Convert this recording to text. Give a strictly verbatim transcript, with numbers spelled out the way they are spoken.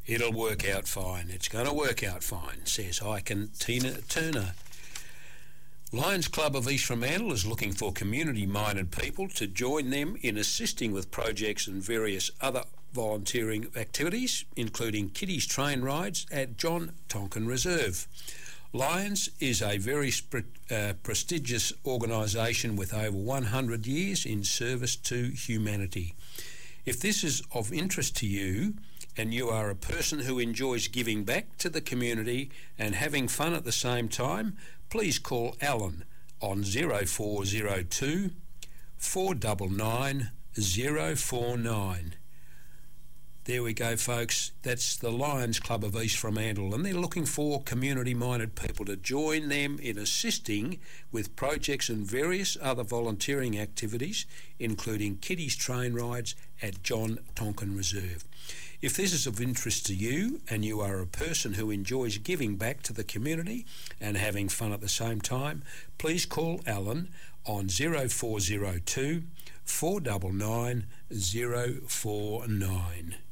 It'll work out fine. It's going to work out fine, says Icon Tina Turner. Lions Club of East Fremantle is looking for community-minded people to join them in assisting with projects and various other volunteering activities, including kiddies train rides at John Tonkin Reserve. Lions is a very sp- uh, prestigious organisation with over one hundred years in service to humanity. If this is of interest to you, and you are a person who enjoys giving back to the community and having fun at the same time, please call Alan on zero four zero two, four nine nine, zero four nine. There we go, folks. That's the Lions Club of East Fremantle, and they're looking for community-minded people to join them in assisting with projects and various other volunteering activities, including kiddies train rides at John Tonkin Reserve. If this is of interest to you and you are a person who enjoys giving back to the community and having fun at the same time, please call Alan on zero four zero two, four nine nine, zero four nine.